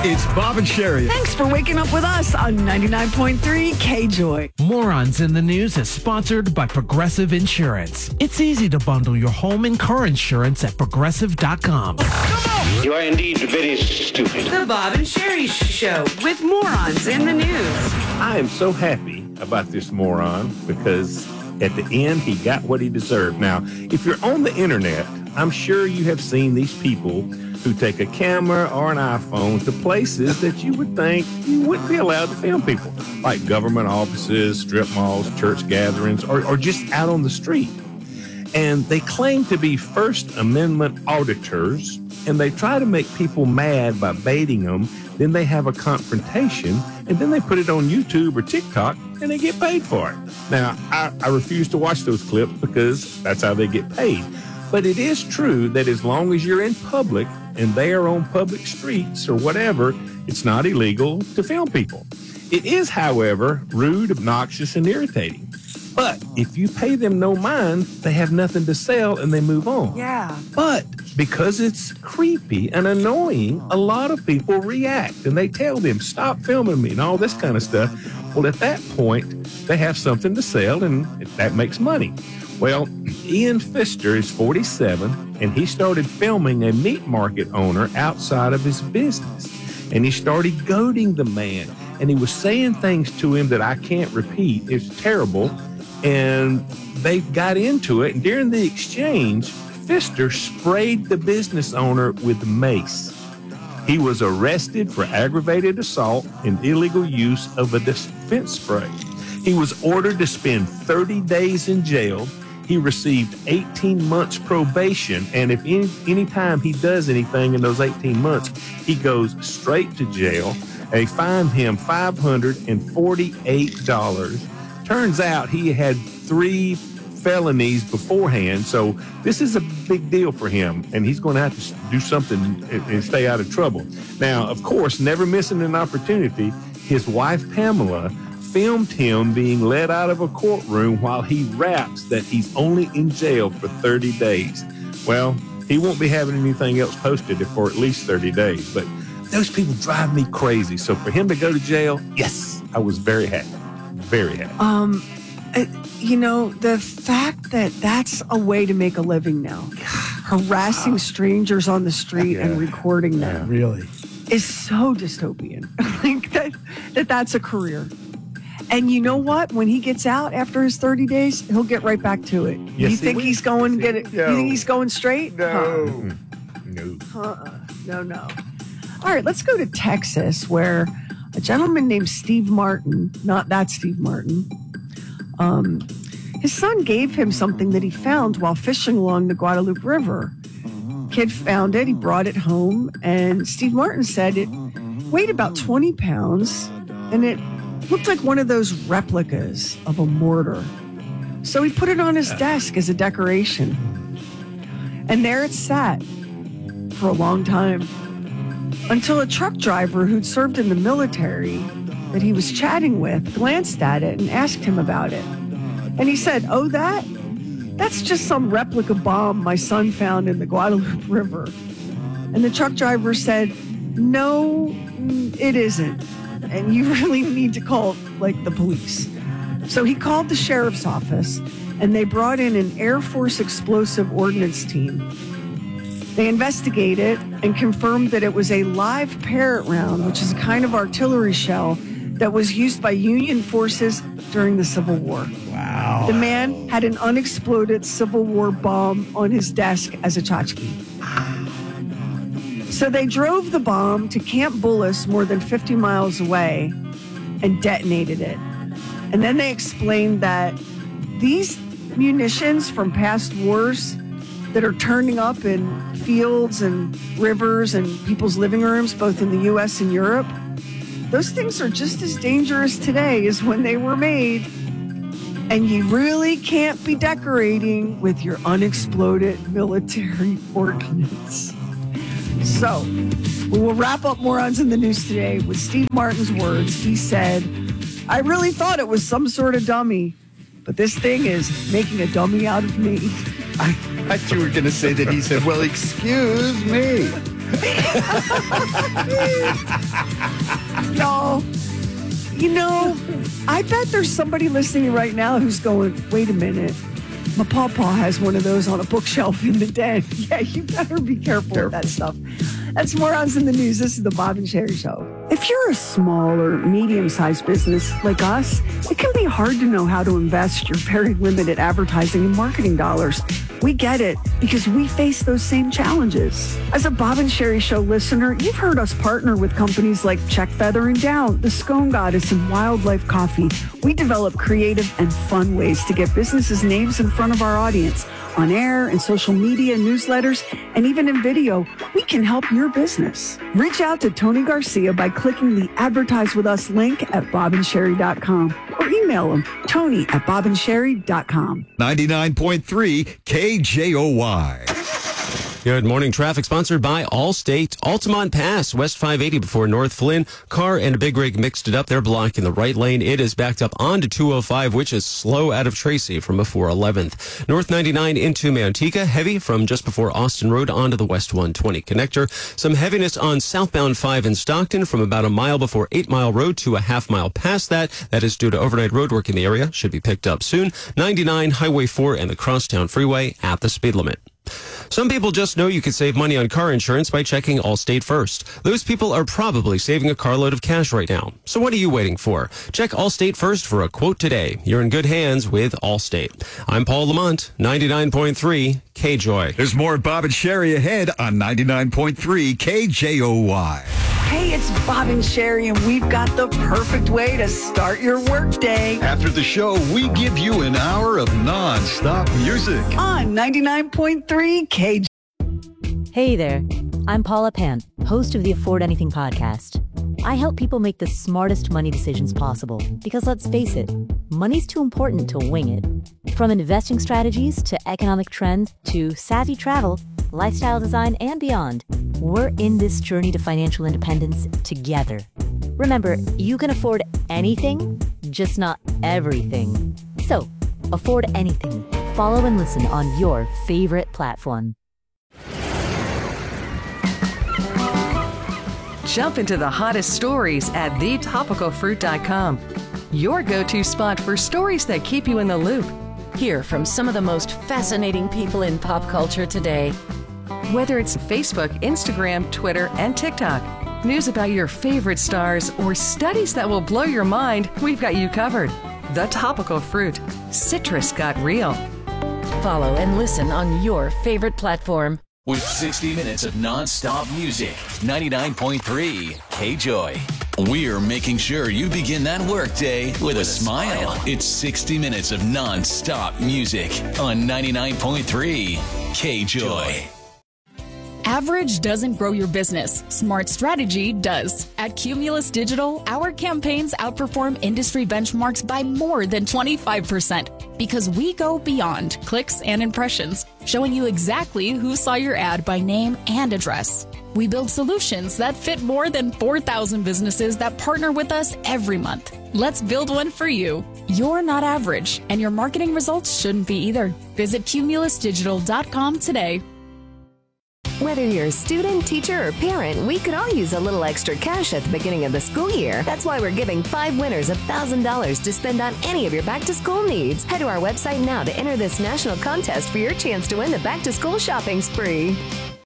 It's Bob and Sherry. Thanks for waking up with us on 99.3 K-Joy. Morons in the News is sponsored by Progressive Insurance. It's easy to bundle your home and car insurance at Progressive.com. You are indeed very stupid. The Bob and Sherry Show with morons in the news. I am so happy about this moron because at the end, he got what he deserved. Now, if you're on the internet, I'm sure you have seen these people who take a camera or an iPhone to places that you would think you wouldn't be allowed to film people, like government offices, strip malls, church gatherings, or just out on the street. And they claim to be First Amendment auditors, and they try to make people mad by baiting them. Then they have a confrontation, and then they put it on YouTube or TikTok, and they get paid for it. Now, I refuse to watch those clips because that's how they get paid. But it is true that as long as you're in public and they are on public streets or whatever, it's not illegal to film people. It is, however, rude, obnoxious, and irritating. But if you pay them no mind, they have nothing to sell and they move on. Yeah. But because it's creepy and annoying, a lot of people react and they tell them, stop filming me and all this kind of stuff. Well, at that point, they have something to sell and that makes money. Well, Ian Pfister is 47, and he started filming a meat market owner outside of his business. And he started goading the man, and he was saying things to him that I can't repeat. It's terrible. And they got into it, and during the exchange, Pfister sprayed the business owner with mace. He was arrested for aggravated assault and illegal use of a defense spray. He was ordered to spend 30 days in jail. He received 18 months probation, and if any time he does anything in those 18 months, he goes straight to jail. They fined him $548. Turns out he had 3 felonies beforehand, so this is a big deal for him, and he's going to have to do something and stay out of trouble. Now, of course, never missing an opportunity, his wife, Pamela, filmed him being led out of a courtroom while he raps that he's only in jail for 30 days. Well, he won't be having anything else posted for at least 30 days, but those people drive me crazy. So for him to go to jail, yes, I was very happy. Very happy. The fact that that's a way to make a living now, harassing strangers on the street and recording them, Really? is so dystopian. Like that's a career. And you know what? When he gets out after his 30 days, he'll get right back to it. Yes, you think he's going No. You think he's going straight? No. No. All right, let's go to Texas, where a gentleman named Steve Martin, not that Steve Martin, his son gave him something that he found while fishing along the Guadalupe River. Kid found it, he brought it home, and Steve Martin said it weighed about 20 pounds, and it looked like one of those replicas of a mortar. So he put it on his desk as a decoration. And there it sat for a long time, until a truck driver who'd served in the military that he was chatting with glanced at it and asked him about it. And he said, "Oh, that's just some replica bomb my son found in the Guadalupe River." And the truck driver said, "No, it isn't. And you really need to call, the police." So he called the sheriff's office, and they brought in an Air Force explosive ordnance team. They investigated and confirmed that it was a live parrot round, which is a kind of artillery shell that was used by Union forces during the Civil War. Wow. The man had an unexploded Civil War bomb on his desk as a tchotchke. So they drove the bomb to Camp Bullis, more than 50 miles away, and detonated it. And then they explained that these munitions from past wars that are turning up in fields and rivers and people's living rooms, both in the U.S. and Europe, those things are just as dangerous today as when they were made. And you really can't be decorating with your unexploded military ordnance. So, we will wrap up Morons in the News today with Steve Martin's words. He said, "I really thought it was some sort of dummy, but this thing is making a dummy out of me." I thought you were going to say that he said, "Well, excuse me." Y'all, I bet there's somebody listening right now who's going, wait a minute. My pawpaw has one of those on a bookshelf in the den. Yeah, you better be careful with that stuff. That's Morons in the News. This is the Bob and Sherry Show. If you're a small or medium-sized business like us, it can be hard to know how to invest your very limited advertising and marketing dollars. We get it because we face those same challenges. As a Bob and Sherry Show listener, you've heard us partner with companies like Check Feather and Down, The Scone Goddess, and Wildlife Coffee. We develop creative and fun ways to get businesses' names in front of our audience. On air and social media, newsletters, and even in video, we can help your business. Reach out to Tony Garcia by clicking the Advertise With Us link at bobandsherry.com or email him, tony@bobandsherry.com. 99.3 KJOY. Good morning. Traffic sponsored by Allstate. Altamont Pass, West 580 before North Flynn. Car and a big rig mixed it up. They're blocking the right lane. It is backed up onto 205, which is slow out of Tracy from before 11th. North 99 into Manteca. Heavy from just before Austin Road onto the West 120 connector. Some heaviness on southbound 5 in Stockton from about a mile before 8 Mile Road to a half mile past that. That is due to overnight road work in the area. Should be picked up soon. 99, Highway 4, and the Crosstown Freeway at the speed limit. Some people just know you can save money on car insurance by checking Allstate first. Those people are probably saving a carload of cash right now. So what are you waiting for? Check Allstate first for a quote today. You're in good hands with Allstate. I'm Paul Lamont, 99.3 KJOY. There's more Bob and Sherry ahead on 99.3 KJOY. Hey, it's Bob and Sherry, and we've got the perfect way to start your workday. After the show, we give you an hour of non-stop music. On 99.3 KJ. Hey there, I'm Paula Pan, host of the Afford Anything podcast. I help people make the smartest money decisions possible because let's face it, money's too important to wing it. From investing strategies to economic trends to savvy travel, lifestyle design, and beyond, we're in this journey to financial independence together. Remember, you can afford anything, just not everything. So, afford anything. Follow and listen on your favorite platform. Jump into the hottest stories at thetopicalfruit.com. Your go-to spot for stories that keep you in the loop. Hear from some of the most fascinating people in pop culture today. Whether it's Facebook, Instagram, Twitter, and TikTok, news about your favorite stars, or studies that will blow your mind, we've got you covered. The Topical Fruit. Citrus got real. Follow and listen on your favorite platform. With 60 minutes of non-stop music, 99.3 KJOY. We're making sure you begin that workday with a smile. It's 60 minutes of non-stop music on 99.3 KJOY. Average doesn't grow your business. Smart strategy does. At Cumulus Digital, our campaigns outperform industry benchmarks by more than 25% because we go beyond clicks and impressions, showing you exactly who saw your ad by name and address. We build solutions that fit more than 4,000 businesses that partner with us every month. Let's build one for you. You're not average, and your marketing results shouldn't be either. Visit cumulusdigital.com today. Whether you're a student, teacher, or parent, we could all use a little extra cash at the beginning of the school year. That's why we're giving 5 winners $1,000 to spend on any of your back-to-school needs. Head to our website now to enter this national contest for your chance to win the back-to-school shopping spree.